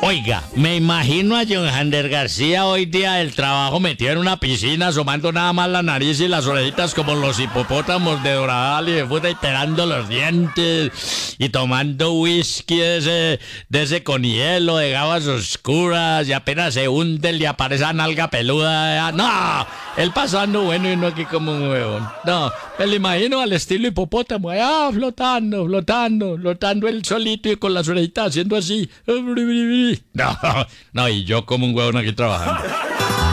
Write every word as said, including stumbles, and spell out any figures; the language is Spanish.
Oiga, me imagino a John Jander García hoy día del trabajo metido en una piscina, asomando nada más la nariz y las orejitas como los hipopótamos de Doradal y de Futa, y pelando los dientes y tomando whisky de ese, de ese con hielo, de gafas oscuras, y apenas se hunde y aparece esa nalga peluda. No, él pasando bueno y no aquí como un huevón. No, me lo imagino al estilo hipopótamo, allá flotando, flotando, flotando él solito y con las orejitas haciendo así. No, no, y yo como un huevón aquí trabajando.